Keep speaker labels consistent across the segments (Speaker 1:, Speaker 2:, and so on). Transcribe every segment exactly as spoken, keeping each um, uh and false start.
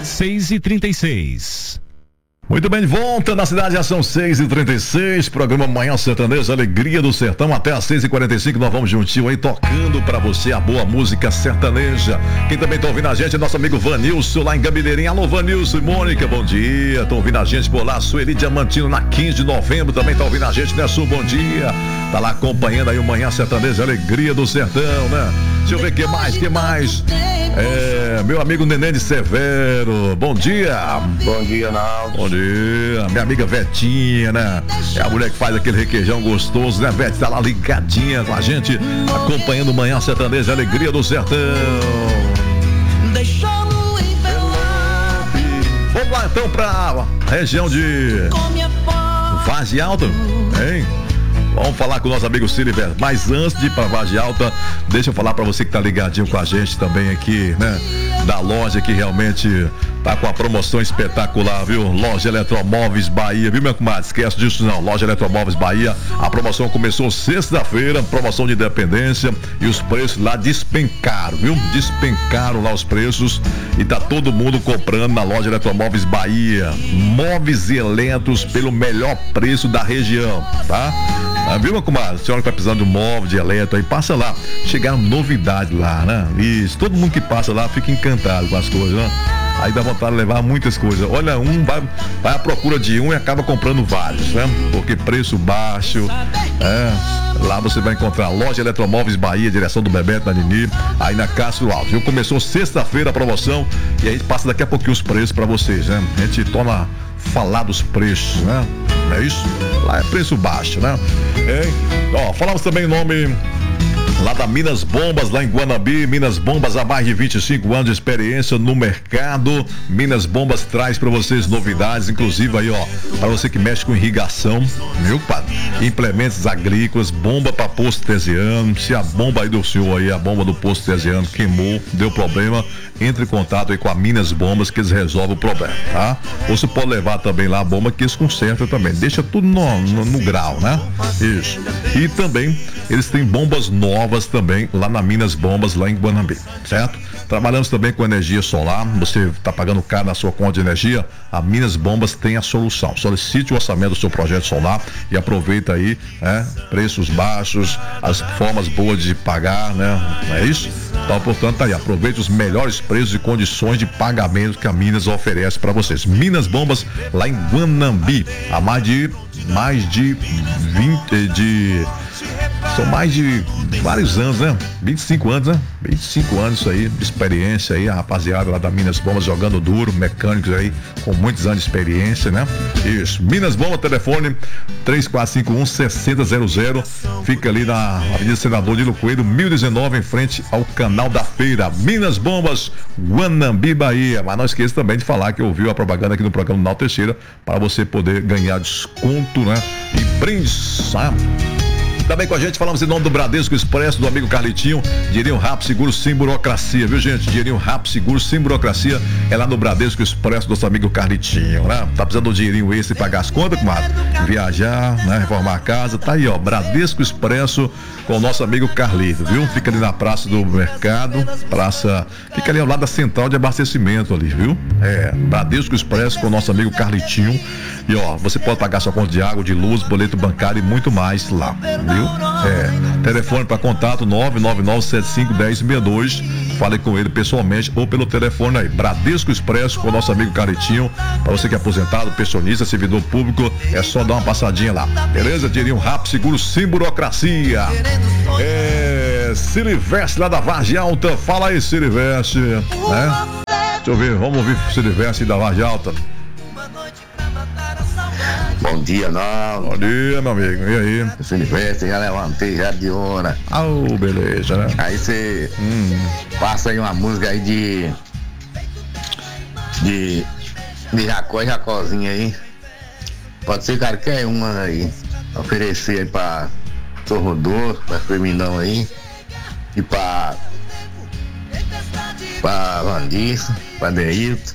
Speaker 1: seis e trinta e seis.
Speaker 2: Muito bem, de volta na cidade, já são seis e trinta e seis, programa Manhã Sertaneja, Alegria do Sertão, até às seis e quarenta e cinco, nós vamos juntinho aí, tocando pra você a boa música sertaneja. Quem também tá ouvindo a gente é nosso amigo Vanilson, lá em Gabideirinha. Alô, Vanilson e Mônica, bom dia, estão ouvindo a gente por lá. Sueli Diamantino, na quinze de novembro, também tá ouvindo a gente, né, Su? Bom dia, tá lá acompanhando aí o Manhã Sertaneja, Alegria do Sertão, né? Deixa eu ver o que mais, que mais? É, meu amigo Neném de Severo, bom dia.
Speaker 3: Bom dia, Naldo.
Speaker 2: Bom dia. Minha amiga Vetinha, né? É a mulher que faz aquele requeijão gostoso, né, Vete? Tá lá ligadinha com a gente, acompanhando o Manhã Sertaneja, Alegria do Sertão. Vamos lá então pra região de Vargem Alta, hein? Vamos falar com o nosso amigo Silver. Mas antes de ir pra Vargem Alta, deixa eu falar pra você que tá ligadinho com a gente também aqui, né? Da loja que realmente tá com a promoção espetacular, viu? Loja Eletromóveis Bahia, viu, meu comadre? Esquece disso não. Loja Eletromóveis Bahia, a promoção começou sexta-feira, promoção de independência, e os preços lá despencaram, viu? Despencaram lá os preços e tá todo mundo comprando na Loja Eletromóveis Bahia. Móveis e eletros pelo melhor preço da região, tá? Ah, viu, meu comadre? A senhora que tá precisando de um móvel, de eletro aí, passa lá. Chegaram novidades lá, né? Isso, todo mundo que passa lá fica encantado com as coisas, né? Aí dá vontade de levar muitas coisas. Olha, um vai, vai à procura de um e acaba comprando vários, né? Porque preço baixo, é, lá você vai encontrar a Loja Eletromóveis Bahia, direção do Bebeto, na Nini, aí na Castro Alto, viu? Começou sexta-feira a promoção e a gente passa daqui a pouquinho os preços pra vocês, né? A gente torna falar dos preços, né? Não é isso? Lá é preço baixo, né? Hein? Ó, falamos também o nome lá da Minas Bombas, lá em Guanabi. Minas Bombas, há mais de vinte e cinco anos de experiência no mercado. Minas Bombas traz pra vocês novidades, inclusive aí, ó, pra você que mexe com irrigação, viu, padre? Implementos agrícolas, bomba pra poço artesiano. Se a bomba aí do senhor aí, a bomba do poço artesiano queimou, deu problema, entre em contato aí com a Minas Bombas que eles resolvem o problema, tá? Ou você pode levar também lá a bomba que eles consertam também. Deixa tudo no, no, no grau, né? Isso. E também eles têm bombas novas também lá na Minas Bombas, lá em Guanambi, certo? Trabalhamos também com energia solar. Você está pagando caro na sua conta de energia? A Minas Bombas tem a solução. Solicite o orçamento do seu projeto solar e aproveita aí, né? Preços baixos, as formas boas de pagar, né? Não é isso? Então, portanto, tá aí. Aproveite os melhores preços e condições de pagamento que a Minas oferece para vocês. Minas Bombas, lá em Guanambi, há mais de mais de vinte de são mais de vários anos, né? vinte e cinco anos, né? vinte e cinco anos isso aí, de experiência aí, a rapaziada lá da Minas Bombas jogando duro, mecânicos aí com muitos anos de experiência, né? Isso. Minas Bombas, telefone três quatro cinco um, seis zero zero zero, fica ali na Avenida Senador Nilo Coelho, mil e dezenove, em frente ao Canal da Feira. Minas Bombas, Guanambi, Bahia. Mas não esqueça também de falar que ouviu a propaganda aqui no programa Nau Teixeira para você poder ganhar desconto, né? E brindes, sabe? Também com a gente falamos em nome do Bradesco Expresso, do amigo Carlitinho. Dinheirinho rápido, seguro, sem burocracia, viu, gente? Dinheirinho rápido, seguro, sem burocracia. É lá no Bradesco Expresso, do nosso amigo Carlitinho, né? Tá precisando de um dinheirinho esse pra pagar as contas, comadre? Viajar, né? Reformar a casa. Tá aí, ó. Bradesco Expresso com o nosso amigo Carlito, viu? Fica ali na Praça do Mercado. Praça. Fica ali ao lado da central de abastecimento ali, viu? É. Bradesco Expresso com o nosso amigo Carlitinho. E ó, você pode pagar sua conta de água, de luz, boleto bancário e muito mais lá, viu? É, telefone para contato nove nove nove sete cinco um zero seis dois. Fale com ele pessoalmente ou pelo telefone aí. Bradesco Expresso com o nosso amigo Caritinho. Para você que é aposentado, pensionista, servidor público, é só dar uma passadinha lá. Beleza? Dinheirinho rápido, seguro, sem burocracia. É. Silvestre lá da Vargem Alta. Fala aí, Silvestre. Né? Deixa eu ver, vamos ouvir Silvestre da Vargem Alta.
Speaker 3: Bom dia, não.
Speaker 2: Bom dia, meu amigo. E aí?
Speaker 3: Silvestre, já levantei, já de hora.
Speaker 2: Ah, oh, beleza, né?
Speaker 3: Aí você
Speaker 2: hum.
Speaker 3: passa aí uma música aí de. De. De Jacó e Jacózinha aí. Pode ser qualquer uma aí. Oferecer aí pra Torrodor, pra Firminão aí. E pra. Pra Vandisso, pra Deilton.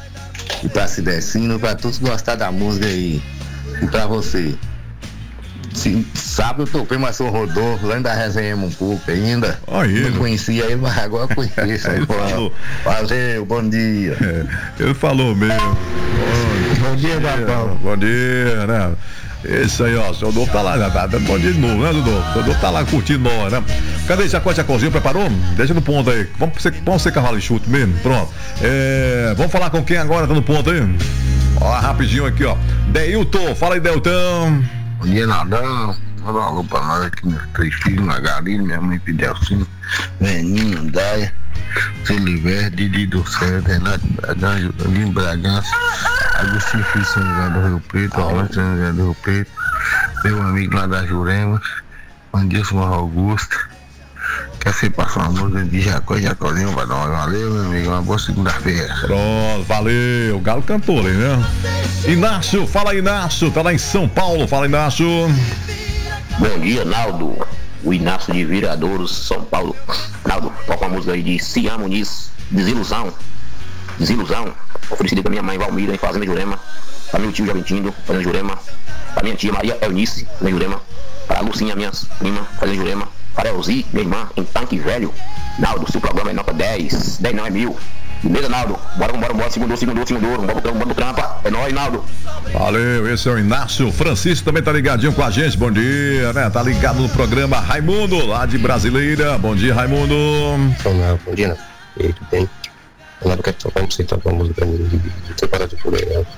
Speaker 3: E pra Cidecino, pra todos gostar da música aí. E pra você. sim, sábado eu topei, mas sou Rodolfo, lá ainda resenhamos um pouco ainda.
Speaker 2: Aí,
Speaker 3: não conhecia ele, mas agora conheço. Ele falou. Valeu, bom dia.
Speaker 2: É, ele falou mesmo.
Speaker 3: Bom, bom dia, Babão.
Speaker 2: Bom dia, né? Esse aí, ó, o seu Rodolfo tá lá, tá dando bom dia de novo, né, Rodolfo? O Rodolfo tá lá curtindo nós, né? Cadê Chacó, Chacózinho? Preparou? Deixa no ponto aí. Vamos ser, vamos ser cavalo enxuto mesmo? Pronto. É, vamos falar com quem agora tá no ponto aí? Ó, rapidinho aqui, ó. Deilton, fala aí, Deilton.
Speaker 3: Bom dia, Nadão. Manda um alô pra nós aqui, meus três filhos, Margarida, minha mãe Pidelcinho, Veninho, Daia, Siliver, Didi do Céu, Renato Bragança, Julinho Bragança, Agostinho Filho São José do Rio Preto, Orlando São José do Rio Preto, meu amigo lá da Jurema, Andilson Augusto. Quer ser passar uma música de Jacó, Jacózinho, vai dar uma valeu, meu amigo, uma boa segunda-feira.
Speaker 2: Pronto, valeu, o Galo cantou ali, né? Inácio, fala Inácio, tá lá em São Paulo, fala Inácio.
Speaker 4: Bom dia, Naldo, o Inácio de Viradouros, São Paulo. Naldo, toca uma música aí de Cian Muniz, Desilusão, Desilusão, oferecida pra minha mãe Valmira, em Fazenda Jurema, pra meu tio Javentindo, Fazenda Jurema, pra minha tia Maria Eunice, Fazenda Jurema, pra Lucinha, minha prima, Fazenda Jurema, para Elzi, minha irmã, em Tanque Velho. Naldo, seu programa é nota dez, dez não é mil. Beleza, Naldo? Bora, bora, bora, segundo, segundo, segundo, bora pro bora trampa. É nóis, Naldo.
Speaker 2: Valeu, esse é o Inácio. Francisco também tá ligadinho com a gente, bom dia, né? Tá ligado no programa Raimundo, lá de Brasileira. Bom dia, Raimundo.
Speaker 5: Olá, bom dia, né? E aí, tudo bem? Eu não quero tocar, você tocar uma música pra mim, de separado por aí, né?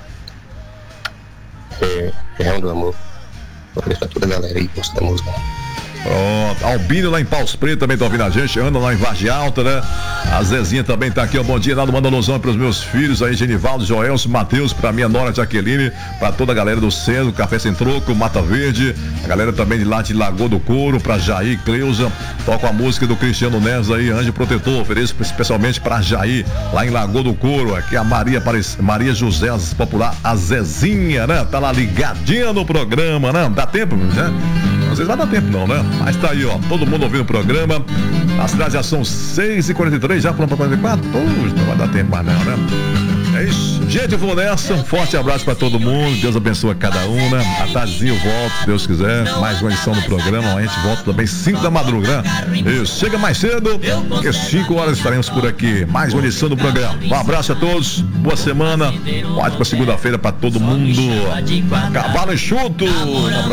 Speaker 5: É, Real do Amor. Vou oferecer pra toda a galera aí, gosta da música.
Speaker 2: Pronto, Albino lá em Paus Preto também tá ouvindo a gente, Ana lá em Vargem Alta, né? A Zezinha também tá aqui, ó, bom dia, Naldo, manda alusão pros meus filhos aí, Genivaldo, Joelson, Matheus, pra minha nora Jaqueline, pra toda a galera do centro, Café Sem Troco, Mata Verde, a galera também de lá de Lagoa do Couro, pra Jair, Cleusa, toca a música do Cristiano Neves aí, Anjo Protetor, ofereço especialmente pra Jair, lá em Lagoa do Couro, aqui a Maria, Maria José, popular, a Zezinha, né? Tá lá ligadinha no programa, né? Dá tempo, né? Às vezes vai dar tempo não, né? Mas tá aí, ó, todo mundo ouvindo o programa. A cidade já são seis e quarenta e três, já pronto pra quarenta e quatro? Puxa, não vai dar tempo mais não, né? É isso. Gente, eu vou nessa. Um forte abraço pra todo mundo. Deus abençoe cada um, né? À tardezinha eu volto, se Deus quiser. Mais uma edição do programa. A gente volta também cinco da madrugada, né? Isso. Chega mais cedo, porque cinco horas estaremos por aqui. Mais uma edição do programa. Um abraço a todos. Boa semana. Ótima segunda-feira pra todo mundo. Cavalo enxuto.